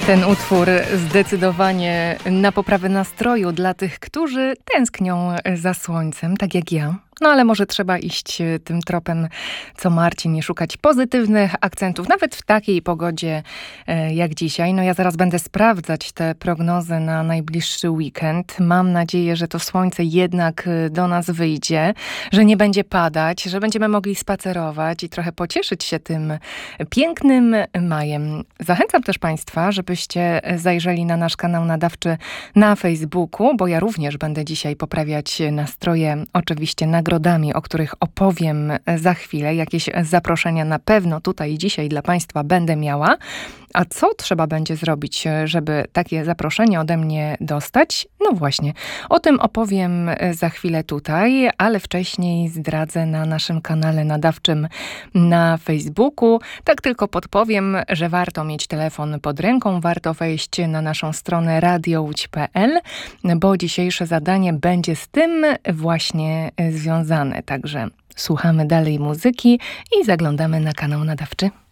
Ten utwór zdecydowanie na poprawę nastroju dla tych, którzy tęsknią za słońcem, tak jak ja. No ale może trzeba iść tym tropem, co Marcin, i szukać pozytywnych akcentów, nawet w takiej pogodzie jak dzisiaj. No ja zaraz będę sprawdzać te prognozy na najbliższy weekend. Mam nadzieję, że to słońce jednak do nas wyjdzie, że nie będzie padać, że będziemy mogli spacerować i trochę pocieszyć się tym pięknym majem. Zachęcam też Państwa, żebyście zajrzeli na nasz kanał nadawczy na Facebooku, bo ja również będę dzisiaj poprawiać nastroje, oczywiście nagrodami, o których opowiem za chwilę. Jakieś zaproszenia na pewno tutaj dzisiaj dla Państwa będę miała. A co trzeba będzie zrobić, żeby takie zaproszenie ode mnie dostać? No właśnie, o tym opowiem za chwilę tutaj, ale wcześniej zdradzę na naszym kanale nadawczym na Facebooku. Tak tylko podpowiem, że warto mieć telefon pod ręką, warto wejść na naszą stronę radiołódź.pl, bo dzisiejsze zadanie będzie z tym właśnie związane. Także słuchamy dalej muzyki i zaglądamy na kanał nadawczy.